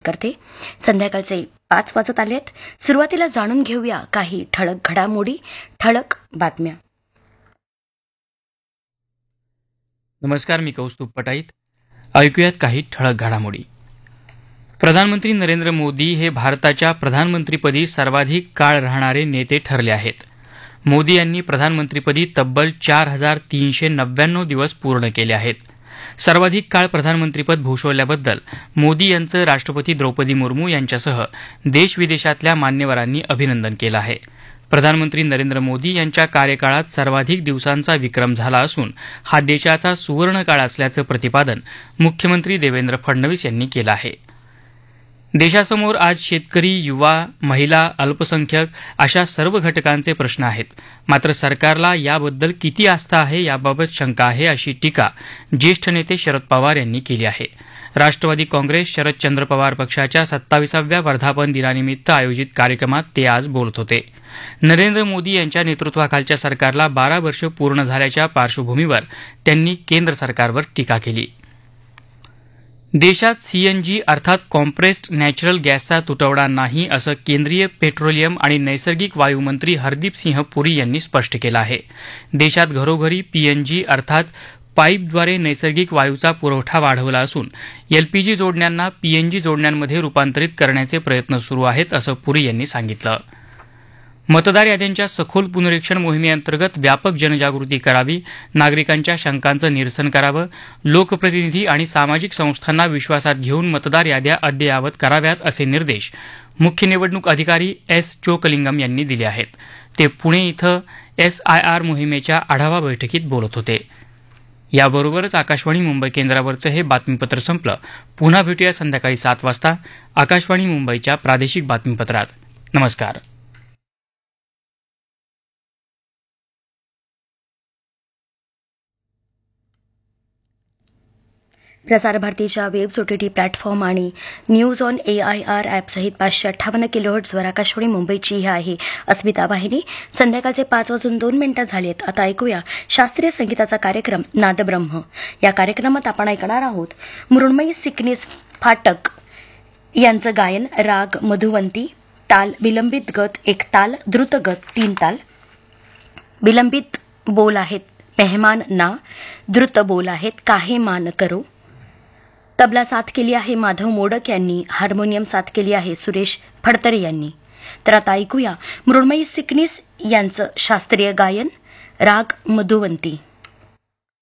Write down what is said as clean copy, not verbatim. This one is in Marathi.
करते. संध्याकाळचे 5 वाजत आलेत. सुरुवातीला जाणून घेऊया काही ठळक घडामोडी, ठळक बातम्या. नमस्कार, मी कौस्तुभ पटाईत. ऐकूयात काही ठळक घडामोडी. प्रधानमंत्री नरेंद्र मोदी हे भारताच्या प्रधानमंत्रीपदी सर्वाधिक काळ राहणारे नेते ठरले आहेत. मोदी यांनी प्रधानमंत्रीपदी तब्बल 4,399 दिवस पूर्ण केले आहेत. सर्वाधिक काळ प्रधानमंत्रीपद भूषवल्याबद्दल मोदी यांचं राष्ट्रपती द्रौपदी मुर्मू यांच्यासह देशविदेशातल्या मान्यवरांनी अभिनंदन केलं आहे. प्रधानमंत्री नरेंद्र मोदी यांच्या कार्यकाळात सर्वाधिक दिवसांचा विक्रम झाला असून हा देशाचा सुवर्ण काळ असल्याचं प्रतिपादन मुख्यमंत्री देवेंद्र फडणवीस यांनी केलं आहे. देशासमोर आज शेतकरी, युवा, महिला, अल्पसंख्याक अशा सर्व घटकांचे प्रश्न आहेत. मात्र सरकारला याबद्दल किती आस्था आहे याबाबत शंका आहे, अशी टीका ज्येष्ठ नेते शरद पवार यांनी केली आहे. राष्ट्रवादी काँग्रेस शरदचंद्र पवार पक्षाच्या 27व्या वर्धापन दिनानिमित्त आयोजित कार्यक्रमात ते आज बोलत होते. नरेंद्र मोदी यांच्या नेतृत्वाखालच्या सरकारला 12 वर्ष पूर्ण झाल्याच्या पार्श्वभूमीवर त्यांनी केंद्र सरकारवर टीका केली. देशात सीएनजी अर्थात कॉम्प्रेस्ड नॅचरल गॅसचा तुटवडा नाही, असं केंद्रीय पेट्रोलियम आणि नैसर्गिक वायू मंत्री हरदीप सिंह पुरी यांनी स्पष्ट केलं आहे. देशात घरोघरी पीएनजी अर्थात पाईपद्वारे नैसर्गिक वायूचा पुरवठा वाढवला असून एलपीजी जोडण्यांना पीएनजी जोडण्यांमध्ये रूपांतरित करण्याचे प्रयत्न सुरू आहेत, असं पुरी यांनी सांगितलं. मतदार याद्यांच्या सखोल पुनरीक्षण मोहिमेअंतर्गत व्यापक जनजागृती करावी, नागरिकांच्या शंकांचं निरसन करावं, लोकप्रतिनिधी आणि सामाजिक संस्थांना विश्वासात घेऊन मतदार याद्या अद्ययावत कराव्यात, असे निर्देश मुख्य निवडणूक अधिकारी एस चोकलिंगम यांनी दिले आहेत. ते पुणे इथं SIR मोहिमेच्या आढावा बैठकीत बोलत होते. याबरोबरच आकाशवाणी मुंबई केंद्रावरचं हे बातमीपत्र संपलं. पुन्हा भेटूया संध्याकाळी 7 वाजता आकाशवाणी मुंबईच्या प्रादेशिक बातमीपत्रात. नमस्कार. प्रसारभारतीच्या वेब्स, OTT प्लॅटफॉर्म आणि न्यूज ऑन AIR ॲपसहित 558 किलोहर्ट्झवर आकाशवाणी मुंबईची ही आहे अस्मिता वाहिनी. संध्याकाळचे 5:02 झालेत. आता ऐकूया शास्त्रीय संगीताचा कार्यक्रम नादब्रह्म. या कार्यक्रमात आपण ऐकणार आहोत मृण्मयी सिकनीस फाटक यांचं गायन. राग मधुवंती, ताल विलंबित गत 1 ताल, द्रुत गत 3 ताल. विलंबित बोल आहेत मेहमान ना, द्रुत बोल आहेत काहे मान करो. तबला साथ केली आहे माधव मोडक यांनी, हार्मोनियम साथ केली आहे सुरेश फडतरे यांनी. तर आता ऐकूया मृण्मयी सिकनीस यांचं शास्त्रीय गायन. राग मधुवंती.